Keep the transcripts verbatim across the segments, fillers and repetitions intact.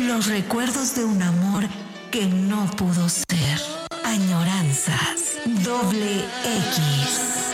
Los recuerdos de un amor que no pudo ser. Añoranzas. Doble X.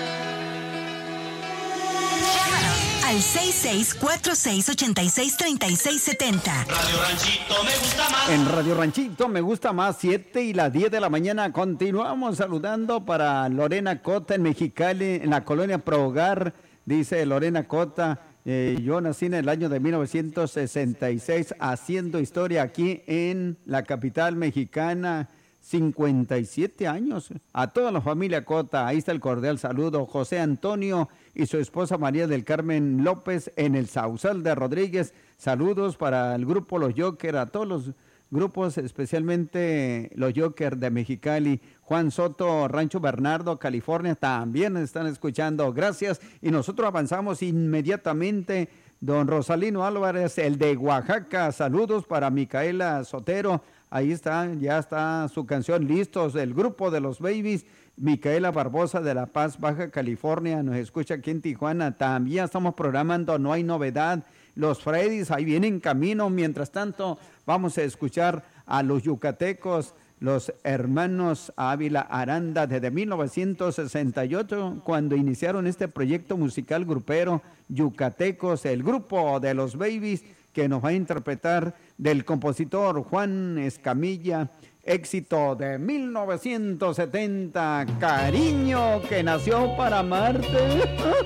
Llámanos al seis seis cuatro seis ocho seis tres seis siete cero. Radio Ranchito me gusta más. En Radio Ranchito me gusta más, siete y las diez de la mañana. Continuamos saludando para Lorena Cota en Mexicali, en la colonia Pro Hogar. Dice Lorena Cota, eh, yo nací en el año de mil novecientos sesenta y seis haciendo historia aquí en la capital mexicana. cincuenta y siete años. A toda la familia Cota, ahí está el cordial saludo. José Antonio y su esposa María del Carmen López en el Sausal de Rodríguez. Saludos para el grupo Los Joker, a todos los grupos, especialmente los Joker de Mexicali. Juan Soto, Rancho Bernardo, California, también están escuchando. Gracias. Y nosotros avanzamos inmediatamente. Don Rosalino Álvarez, el de Oaxaca. Saludos para Micaela Sotero. Ahí está, ya está su canción listos, el grupo de los Babies. Micaela Barbosa de La Paz, Baja California, nos escucha aquí en Tijuana. También estamos programando No Hay Novedad. Los Freddys ahí vienen en camino. Mientras tanto, vamos a escuchar a los yucatecos, los hermanos Ávila Aranda, desde mil novecientos sesenta y ocho, cuando iniciaron este proyecto musical grupero, Yucatecos, el grupo de los Babies, que nos va a interpretar del compositor Juan Escamilla, éxito de mil novecientos setenta, Cariño que nació para amarte.